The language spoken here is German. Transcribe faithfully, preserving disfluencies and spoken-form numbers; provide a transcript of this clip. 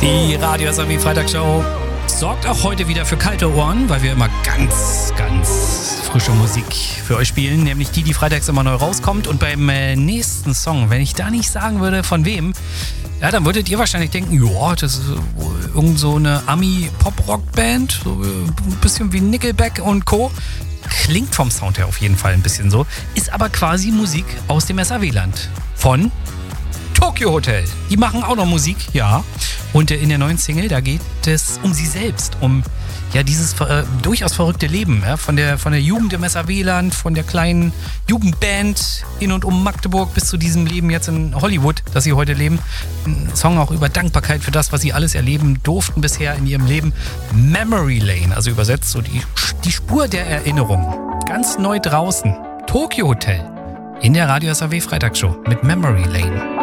Die Radio S A W Freitagsshow sorgt auch heute wieder für kalte Ohren, weil wir immer ganz, ganz frische Musik für euch spielen, nämlich die, die freitags immer neu rauskommt. Und beim äh, nächsten Song, wenn ich da nicht sagen würde, von wem, ja, dann würdet ihr wahrscheinlich denken, ja, das ist irgend so eine Ami-Pop-Rock-Band, so ein bisschen wie Nickelback und Co. Klingt vom Sound her auf jeden Fall ein bisschen so, ist aber quasi Musik aus dem S A W-Land. Von Tokyo Hotel. Die machen auch noch Musik, ja. Und in der neuen Single, da geht es um sie selbst, um ja dieses äh, durchaus verrückte Leben, ja, von der von der Jugend im S A W-Land, von der kleinen Jugendband in und um Magdeburg bis zu diesem Leben jetzt in Hollywood, das sie heute leben. Ein Song auch über Dankbarkeit für das, was sie alles erleben durften bisher in ihrem Leben. Memory Lane, also übersetzt so die, die Spur der Erinnerung. Ganz neu draußen. Tokyo Hotel in der Radio S A W Freitagsshow mit Memory Lane.